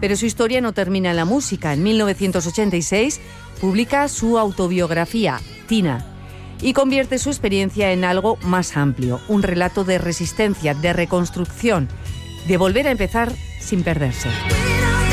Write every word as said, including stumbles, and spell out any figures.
Pero su historia no termina en la música. En mil novecientos ochenta y seis publica su autobiografía, Tina, y convierte su experiencia en algo más amplio, un relato de resistencia, de reconstrucción, de volver a empezar sin perderse.